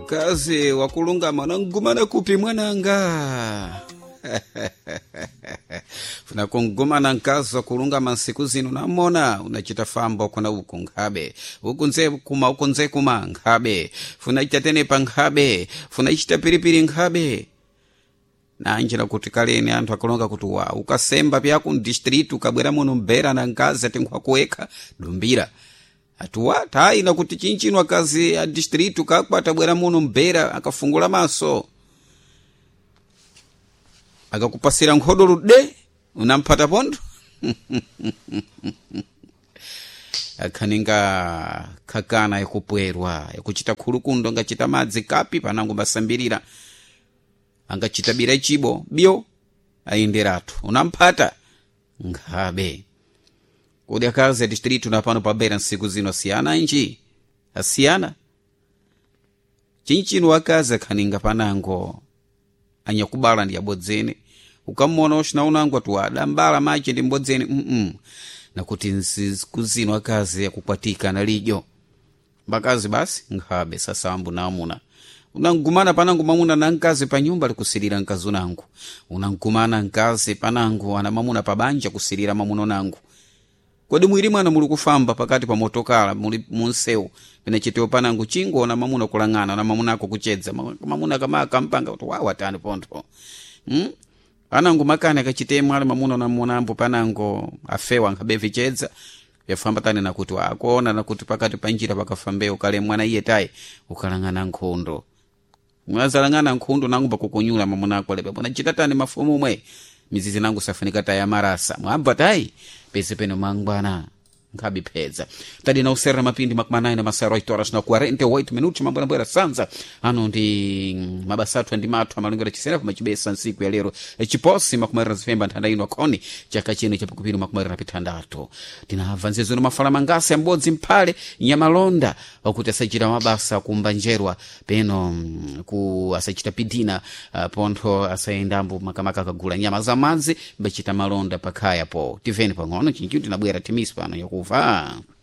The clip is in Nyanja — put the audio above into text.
Kazi wakulungama nangumana kupi mwananga. Funa kungumana nkazi wakulungama nsiku zinu namona unachita fambo kuna uku nkhabe ukunze kuma nkhabe funa itatene pa nkhabe funa ichita piripiri nkhabe na anjira kuti kaleni anthu akulonga kuti wa ukasemba pyaku mdistrict ukabwera muno mbera na nkazi atenkhwa kuweka dumbira atuwa taina kuti chinchinwa kazi a district ukakwata bwera muno mbera akafungula maso akakupasira nkhodolo de unampata pondo akhaninga khakana yakupwerwa yakuchita khulukundo ngachita madzi kapi panango basambirira angachita bira chibo bio ayenderatu unampata nkhabe kodi akazi ya district unapano pabera nsiku zino asiyana inji asiyana chinchinu wakazi akhaninga panango anyakubala ndi yabodzene ukamona oshina unango tuwada mbala machi ndi mbodzene nakuti nsiku zino akazi yakukwatika na lijo mbakazi basi nkhabe sasambu na amuna unangumana panangu mamuna na nkazi pa nyumba likusirira nkazi unangu unangumana nkazi panangu ana mamuna pabanja kusirira mamuno nangu kodi mwiri mwana muli kufamba pakati pa motokala muli munsewu pene chiteo panangu chingo na mamuna kulangana na mamuna ako kuchedza mamuna kama kampanga kuti wawa tani pontho anangu makane akachitemu ali mamuna na munambo panango afewa nkhabevi chedza yafamba tani nakuti wakuona nakuti pakati panjira pakafambeo kale mwana iye tayi ukalangana nkhondo mwazalangana nkhondo nangu pakukunyula mamuna ako lepe bona chitatani mafumu mwe mizizi nangu safanika taya marasa mwamba tayi pese peno mangwana nkabi peza tadi na usera mapindi makumanayi na masaro itoras na 48 minuti mambo na bwera sanza ano ndi mabasatu ndi matu amalingera chisera kuma chibesa nsiku ya lero chiposi makumara zifemba ntanda ino akoni chaka chene chapikupiri makumara na pitandato tinavanzezo na mafala mangasi ya mbodzi mpale nyamalonda wakuti asachita mabasa kumbanjerwa peno ku asachita pidina pontho asayendambu makamaka kagula nyama za manzi mbachita malonda pakaya po tiveni pangono chinchuti na bwera timisi pano yakuva